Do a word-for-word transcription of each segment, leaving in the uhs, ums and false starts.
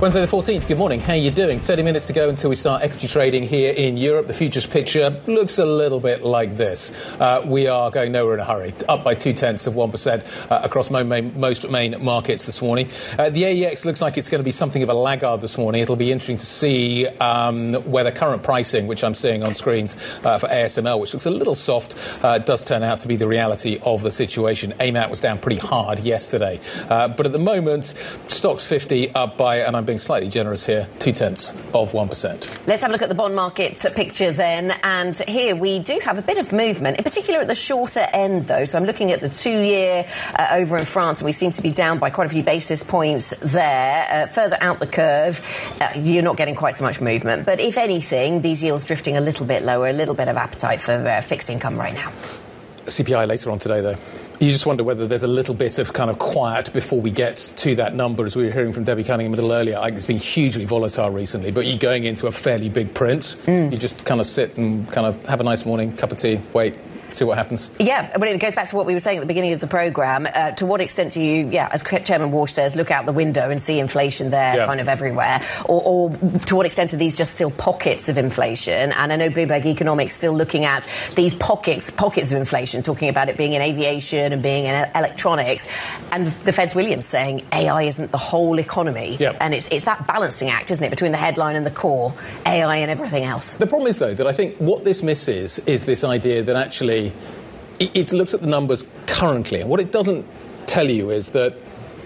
Wednesday the fourteenth, good morning. How are you doing? thirty minutes to go until we start equity trading here in Europe. The futures picture looks a little bit like this. Uh, we are going nowhere in a hurry. Up by two-tenths of one percent uh, across mo- main, most main markets this morning. Uh, the A E X looks like it's going to be something of a laggard this morning. It'll be interesting to see um, whether current pricing, which I'm seeing on screens uh, for A S M L, which looks a little soft, uh, does turn out to be the reality of the situation. A M A T was down pretty hard yesterday. Uh, but at the moment, Stoxx fifty up by, and I'm being slightly generous here, two-tenths of one percent. Let's have a look at the bond market picture then. And here we do have a bit of movement, in particular at the shorter end, though. So I'm looking at the two-year uh, over in France, and we seem to be down by quite a few basis points there. Uh, further out the curve, uh, you're not getting quite so much movement. But if anything, these yields drifting a little bit lower, a little bit of appetite for uh, fixed income right now. C P I later on today, though. You just wonder whether there's a little bit of kind of quiet before we get to that number. As we were hearing from Debbie Cunningham a little earlier, I think it's been hugely volatile recently, but you're going into a fairly big print. Mm. You just kind of sit and kind of have a nice morning, cup of tea, wait, see what happens. Yeah, but it goes back to what we were saying at the beginning of the programme. Uh, to what extent do you, yeah, as Chairman Walsh says, look out the window and see inflation there yeah. kind of everywhere? Or, or to what extent are these just still pockets of inflation? And I know Bloomberg Economics still looking at these pockets, pockets of inflation, talking about it being in aviation and being in electronics. And the Fed's Williams saying A I isn't the whole economy. Yeah. And it's, it's that balancing act, isn't it, between the headline and the core, A I and everything else. The problem is, though, that I think what this misses is this idea that actually it looks at the numbers currently, and what it doesn't tell you is that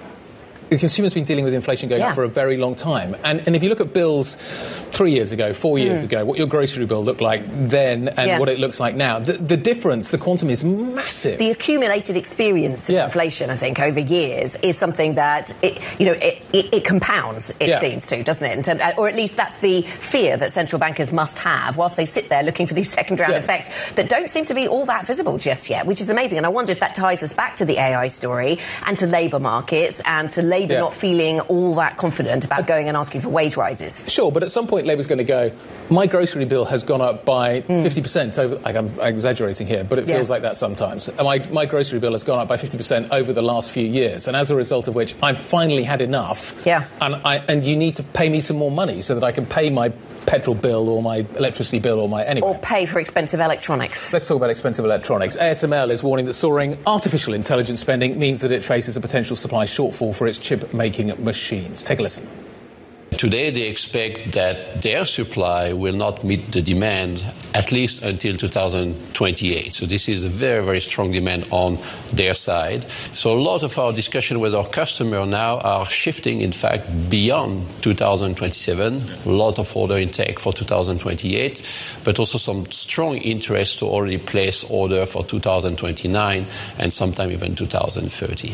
the consumer's been dealing with inflation going yeah. up for a very long time. And, and if you look at bills three years ago, four years mm. ago, what your grocery bill looked like then and yeah. what it looks like now, the, the difference, the quantum is massive. The accumulated experience of yeah. inflation, I think, over years is something that, it, you know, it, it, it compounds, it yeah. seems to, doesn't it? In terms, or at least that's the fear that central bankers must have whilst they sit there looking for these second-round yeah. effects that don't seem to be all that visible just yet, which is amazing. And I wonder if that ties us back to the A I story and to labour markets and to Labour yeah. not feeling all that confident about going and asking for wage rises. Sure, but at some point Labour's going to go, my grocery bill has gone up by mm. fifty percent over, I'm, I'm exaggerating here, but it feels yeah. like that sometimes. My, my grocery bill has gone up by fifty percent over the last few years, and as a result of which I've finally had enough, yeah. and, I, and you need to pay me some more money so that I can pay my petrol bill or my electricity bill or my anyway. Or pay for expensive electronics. Let's talk about expensive electronics. A S M L is warning that soaring artificial intelligence spending means that it faces a potential supply shortfall for its chip-making machines. Take a listen. Today they expect that their supply will not meet the demand at least until two thousand twenty-eight. So this is a very, very strong demand on their side. So a lot of our discussion with our customer now are shifting, in fact, beyond two thousand twenty-seven. A lot of order intake for two thousand twenty-eight, but also some strong interest to already place order for two thousand twenty-nine and sometime even two thousand thirty.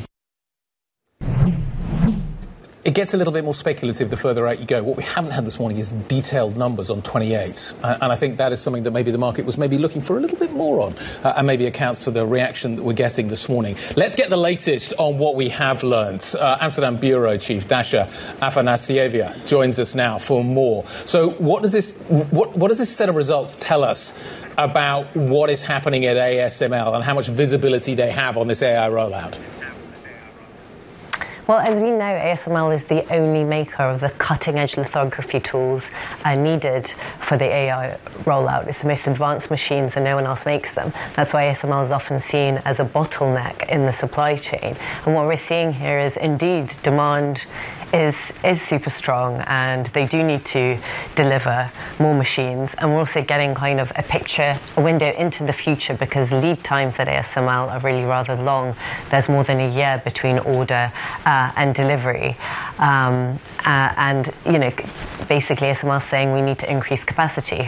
It gets a little bit more speculative the further out you go. What we haven't had this morning is detailed numbers on twenty-eight. Uh, and I think that is something that maybe the market was maybe looking for a little bit more on, uh, and maybe accounts for the reaction that we're getting this morning. Let's get the latest on what we have learnt. Uh, Amsterdam Bureau Chief Dasha Afanasieva joins us now for more. So what does this, what, what does this set of results tell us about what is happening at A S M L and how much visibility they have on this A I rollout? Well, as we know, A S M L is the only maker of the cutting-edge lithography tools uh, needed for the A I rollout. It's the most advanced machines and no one else makes them. That's why A S M L is often seen as a bottleneck in the supply chain. And what we're seeing here is indeed demand is is super strong, and they do need to deliver more machines. And we're also getting kind of a picture, a window into the future, because lead times at A S M L are really rather long. There's more than a year between order uh, and delivery. Um, uh, and, you know, basically A S M L is saying we need to increase capacity.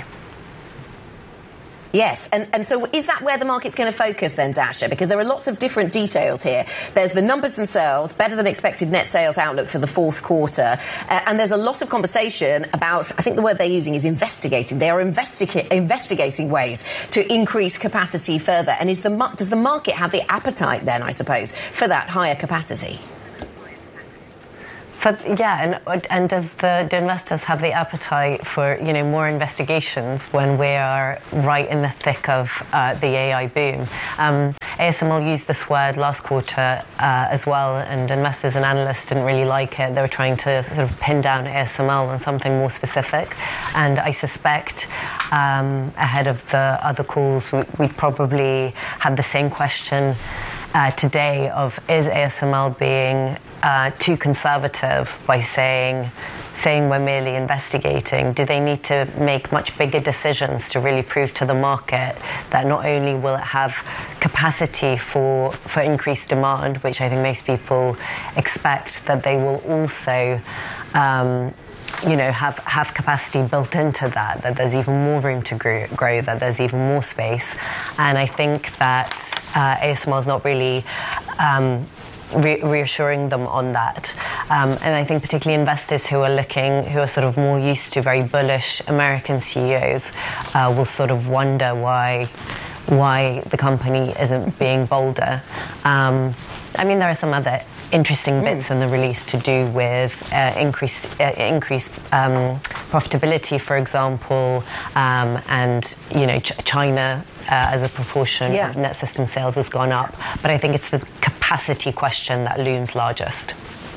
Yes, and, and so is that where the market's going to focus then, Dasha? Because there are lots of different details here. There's the numbers themselves, better than expected net sales outlook for the fourth quarter, uh, and there's a lot of conversation about, I think the word they're using is investigating. They are investiga- investigating ways to increase capacity further. And is the does the market have the appetite then, I suppose, for that higher capacity? For, yeah, and and does the do investors have the appetite for, you know, more investigations when we are right in the thick of uh, the A I boom? Um, A S M L used this word last quarter uh, as well, and investors and analysts didn't really like it. They were trying to sort of pin down A S M L on something more specific, and I suspect um, ahead of the other calls we, we'd probably had the same question Uh, today of, is A S M L being uh, too conservative by saying saying we're merely investigating? Do they need to make much bigger decisions to really prove to the market that not only will it have capacity for for increased demand, which I think most people expect, that they will also um, you know, have, have capacity built into that, that there's even more room to grow, grow that there's even more space. And I think that uh, A S M L is not really um, re- reassuring them on that. Um, and I think particularly investors who are looking, who are sort of more used to very bullish American C E Os uh, will sort of wonder why why the company isn't being bolder. Um, I mean, there are some other interesting bits mm. in the release to do with uh, increased uh, increased um, profitability, for example, um, and you know Ch- China uh, as a proportion yeah. of net system sales has gone up. But I think it's the capacity question that looms largest.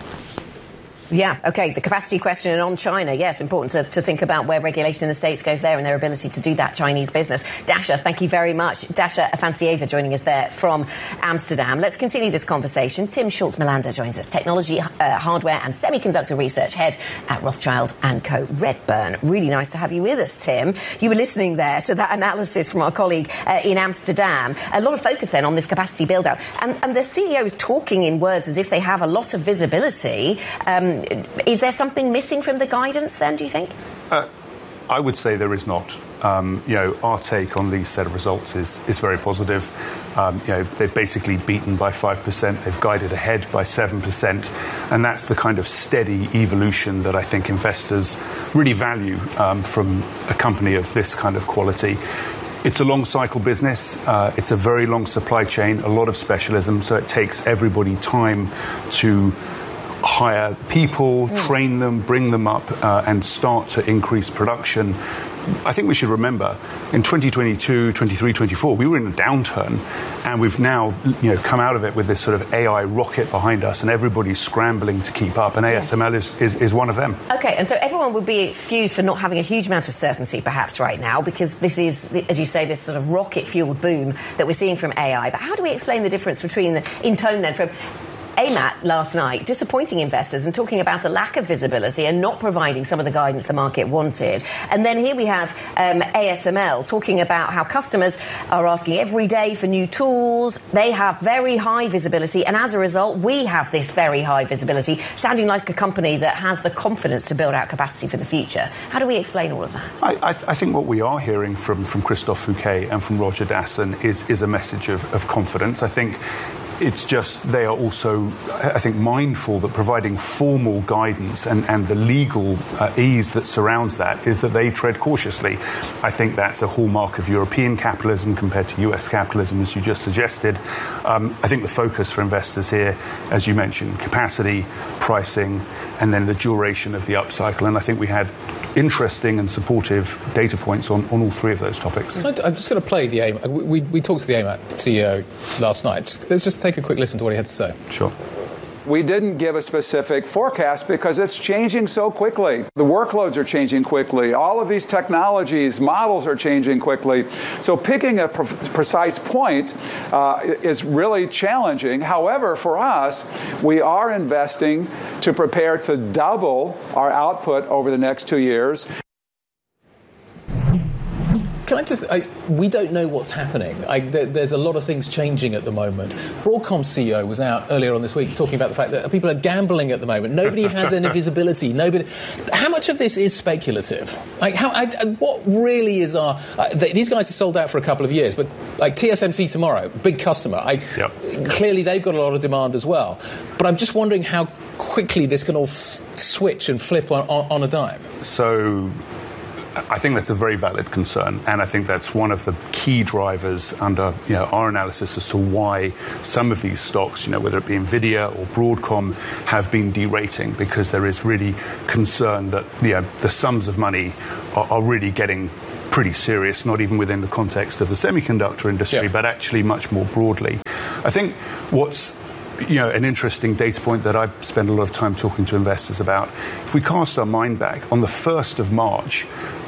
Yeah, OK, the capacity question, and on China, yes, important to, to think about where regulation in the States goes there and their ability to do that Chinese business. Dasha, thank you very much. Dasha Afansieva joining us there from Amsterdam. Let's continue this conversation. Tim Schultz-Melander joins us, Technology, uh, Hardware and Semiconductor Research Head at Rothschild and Co. Redburn. Really nice to have you with us, Tim. You were listening there to that analysis from our colleague uh, in Amsterdam. A lot of focus then on this capacity build-out. And, and the C E O is talking in words as if they have a lot of visibility. Um, Is there something missing from the guidance then, do you think? Uh, I would say there is not. Um, you know, our take on these set of results is, is very positive. Um, you know, they've basically beaten by five percent. They've guided ahead by seven percent. And that's the kind of steady evolution that I think investors really value um, from a company of this kind of quality. It's a long cycle business. Uh, it's a very long supply chain, a lot of specialism. So it takes everybody time to hire people, mm. train them, bring them up, uh, and start to increase production. I think we should remember, in twenty twenty-two, twenty-three, twenty-four, we were in a downturn, and we've now, you know, come out of it with this sort of A I rocket behind us, and everybody's scrambling to keep up, and yes. A S M L is, is, is one of them. OK, and so everyone would be excused for not having a huge amount of certainty, perhaps, right now, because this is, as you say, this sort of rocket-fueled boom that we're seeing from A I. But how do we explain the difference between, the, in tone then, from A M A T last night disappointing investors and talking about a lack of visibility and not providing some of the guidance the market wanted. And then here we have um, A S M L talking about how customers are asking every day for new tools. They have very high visibility, and as a result, we have this very high visibility, sounding like a company that has the confidence to build out capacity for the future. How do we explain all of that? I, I, th- I think what we are hearing from, from Christophe Fouquet and from Roger Dasson is, is a message of, of confidence. I think it's just they are also, I think, mindful that providing formal guidance and, and the legal uh, ease that surrounds that is that they tread cautiously. I think that's a hallmark of European capitalism compared to U S capitalism, as you just suggested. Um, I think the focus for investors here, as you mentioned, capacity, pricing, and then the duration of the upcycle. And I think we had interesting and supportive data points on, on all three of those topics. I'm just going to play the A M A T. We, we talked to the A M A T C E O last night. Let's just take a quick listen to what he had to say. Sure. We didn't give a specific forecast because it's changing so quickly. The workloads are changing quickly. All of these technologies, models are changing quickly. So picking a pre- precise point uh, is really challenging. However, for us, we are investing to prepare to double our output over the next two years. Can I just... I, we don't know what's happening. I, there, there's a lot of things changing at the moment. Broadcom's C E O was out earlier on this week talking about the fact that people are gambling at the moment. Nobody has any visibility. Nobody... How much of this is speculative? Like, how? I, what really is our... Uh, they, these guys are sold out for a couple of years, but like T S M C tomorrow, big customer. I, yep. Clearly, they've got a lot of demand as well. But I'm just wondering how quickly this can all f- switch and flip on, on, on a dime. So... I think that's a very valid concern, and I think that's one of the key drivers under you know, our analysis as to why some of these stocks, you know, whether it be Nvidia or Broadcom, have been derating, because there is really concern that you know, the sums of money are, are really getting pretty serious, not even within the context of the semiconductor industry, yeah. but actually much more broadly. I think what's you know, an interesting data point that I spend a lot of time talking to investors about, if we cast our mind back, on the first of March,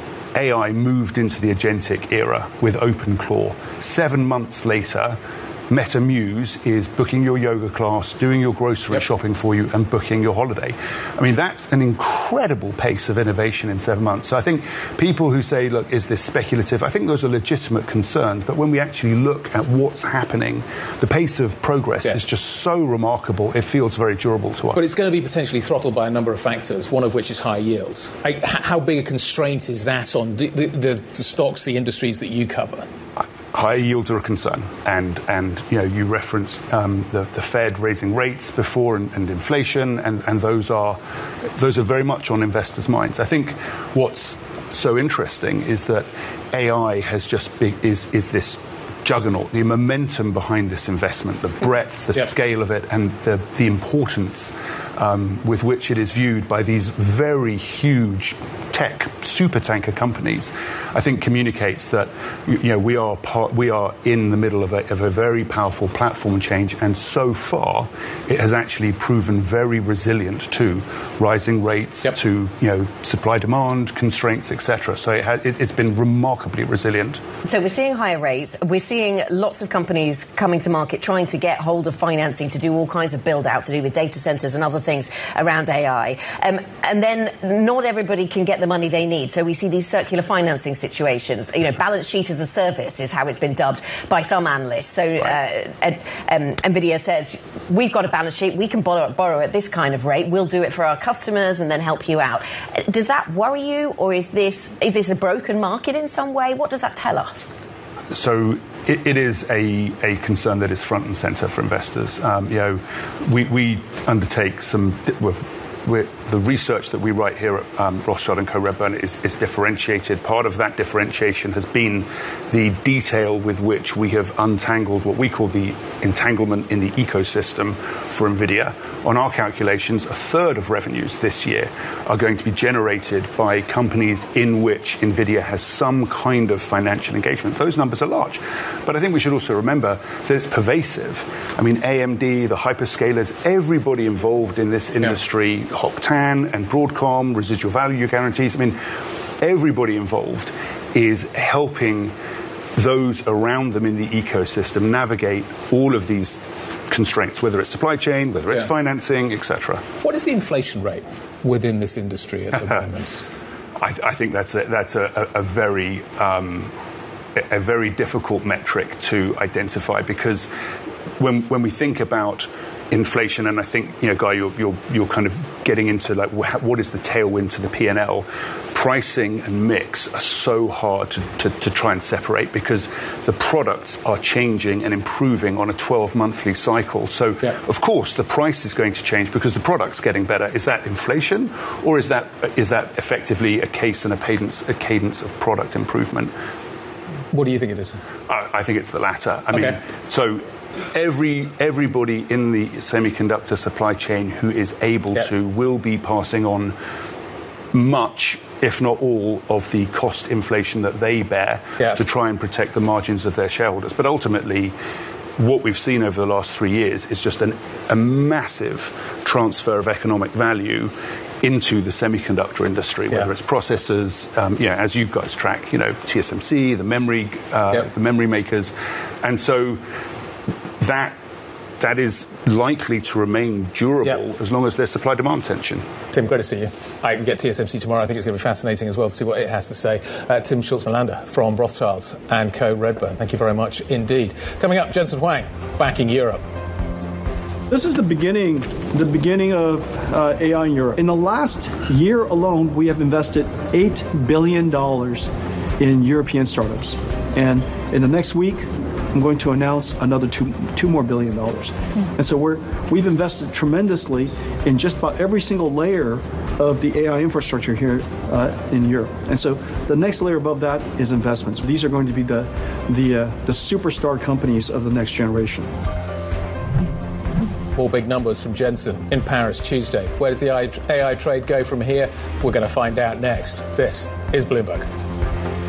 A I moved into the agentic era with OpenClaw. Seven months later, Meta Muse is booking your yoga class, doing your grocery yep. shopping for you, and booking your holiday. I mean, that's an incredible pace of innovation in seven months. So I think people who say, look, is this speculative? I think those are legitimate concerns. But when we actually look at what's happening, the pace of progress yeah. is just so remarkable, it feels very durable to us. But it's going to be potentially throttled by a number of factors, one of which is high yields. Like, how big a constraint is that on the, the, the, the stocks, the industries that you cover? Higher yields are a concern, and and you know you referenced um, the the Fed raising rates before, and, and inflation, and, and those are those are very much on investors' minds. I think what's so interesting is that A I has just been, is is this juggernaut, the momentum behind this investment, the breadth, the yep. scale of it, and the the importance um, with which it is viewed by these very huge tech supertanker companies, I think communicates that you know we are part, we are in the middle of a, of a very powerful platform change, and so far it has actually proven very resilient to rising rates, yep. to you know supply demand constraints, et cetera. So it has, it, it's been remarkably resilient. So we're seeing higher rates. We're seeing lots of companies coming to market trying to get hold of financing to do all kinds of build out to do with data centers and other things around A I. Um, and then not everybody can get the money they need. So we see these circular financing situations. You know, balance sheet as a service is how it's been dubbed by some analysts. So uh, um, Nvidia says, we've got a balance sheet, we can borrow, borrow at this kind of rate, we'll do it for our customers and then help you out. Does that worry you, or is this is this a broken market in some way? What does that tell us? So it, it is a, a concern that is front and center for investors. Um, you know, we, we undertake some... We're, We're, the research that we write here at um, Rothschild and Co Redburn is, is differentiated. Part of that differentiation has been the detail with which we have untangled what we call the entanglement in the ecosystem for Nvidia. On our calculations, a third of revenues this year are going to be generated by companies in which Nvidia has some kind of financial engagement. Those numbers are large. But I think we should also remember that it's pervasive. I mean, A M D, the hyperscalers, everybody involved in this industry, yeah. Hock-Tan and Broadcom, residual value guarantees. I mean, everybody involved is helping those around them in the ecosystem navigate all of these constraints, whether it's supply chain, whether it's yeah. financing, et cetera. What is the inflation rate within this industry at the moment? I, I think that's a, that's a, a very um, a very difficult metric to identify, because when when we think about inflation, and I think, you know, Guy, you're, you're, you're kind of getting into, like, what is the tailwind to the P and L? Pricing and mix are so hard to, to, to try and separate, because the products are changing and improving on a twelve-monthly cycle. So, yeah. of course, the price is going to change because the product's getting better. Is that inflation, or is that is that effectively a case and a cadence, a cadence of product improvement? What do you think it is? I, I think it's the latter. I okay. mean, so... Every everybody in the semiconductor supply chain who is able yep. to will be passing on much, if not all, of the cost inflation that they bear yep. to try and protect the margins of their shareholders. But ultimately, what we've seen over the last three years is just an, a massive transfer of economic value into the semiconductor industry, whether yeah. it's processors, um, you know, as you guys track, you know, T S M C, the memory, uh, yep. the memory makers, and so. That that is likely to remain durable yep. as long as there's supply-demand tension. Tim, great to see you. I can get T S M C tomorrow. I think it's going to be fascinating as well to see what it has to say. Uh, Tim Schultz-Melander from Rothschilds and Co Redburn. Thank you very much indeed. Coming up, Jensen Huang, backing Europe. This is the beginning, the beginning of uh, A I in Europe. In the last year alone, we have invested eight billion dollars in European startups. And in the next week, I'm going to announce another two, two more billion dollars. Mm-hmm. And so we're, we've invested tremendously in just about every single layer of the A I infrastructure here uh, in Europe. And so the next layer above that is investments. These are going to be the, the, uh, the superstar companies of the next generation. More big numbers from Jensen in Paris Tuesday. Where does the A I trade go from here? We're going to find out next. This is Bloomberg.